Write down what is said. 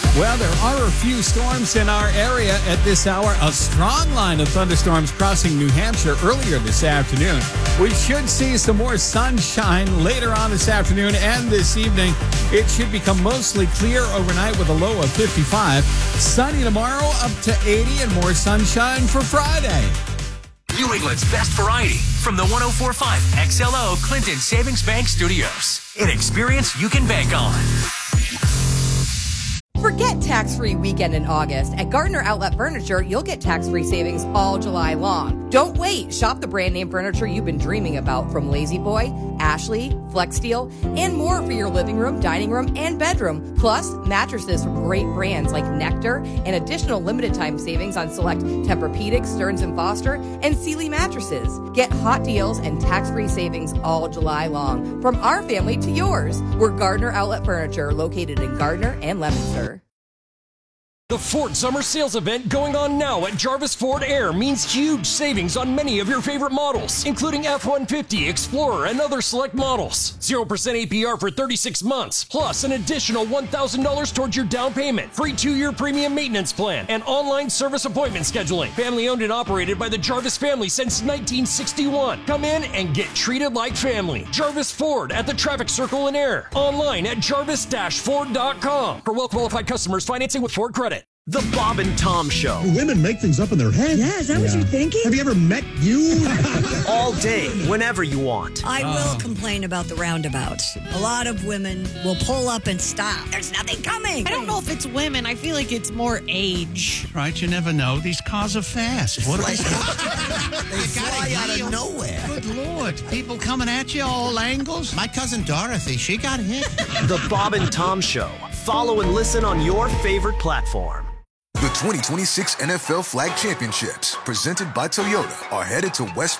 Well, there are a few storms in our area at this hour. A strong line of thunderstorms crossing New Hampshire earlier this afternoon. We should see some more sunshine later on this afternoon and this evening. It should become mostly clear overnight with a low of 55. Sunny tomorrow, up to 80, and more sunshine for Friday. New England's best variety from the 104.5 XLO Clinton Savings Bank Studios. An experience you can bank on. Forget tax-free weekend in August. At Gardner Outlet Furniture, you'll get tax-free savings all July long. Don't wait. Shop the brand name furniture you've been dreaming about from Lazy Boy, Ashley, Flexsteel, and more for your living room, dining room, and bedroom. Plus, mattresses from great brands like Nectar and additional limited time savings on select Tempur-Pedic, Stearns & Foster, and Sealy mattresses. Get hot deals and tax-free savings all July long. From our family to yours, we're Gardner Outlet Furniture, located in Gardner and Leominster. The Ford Summer Sales Event going on now at Jarvis Ford Air means huge savings on many of your favorite models, including F-150, Explorer, and other select models. 0% APR for 36 months, plus an additional $1,000 towards your down payment, free 2-year premium maintenance plan, and online service appointment scheduling. Family owned and operated by the Jarvis family since 1961. Come in and get treated like family. Jarvis Ford at the Traffic Circle in Air. Online at jarvis-ford.com. For well-qualified customers, financing with Ford Credit. The Bob and Tom Show. Women make things up in their head. Yeah, is that what you're thinking? Have you ever met you? All day, whenever you want. I will complain about the roundabouts. A lot of women will pull up and stop. There's nothing coming. I don't know if it's women. I feel like it's more age. Right, you never know. These cars are fast. What They fly out of nowhere. Good Lord. People coming at you all angles. My cousin Dorothy, she got hit. The Bob and Tom Show. Follow and listen on your favorite platform. The 2026 NFL Flag Championships, presented by Toyota, are headed to West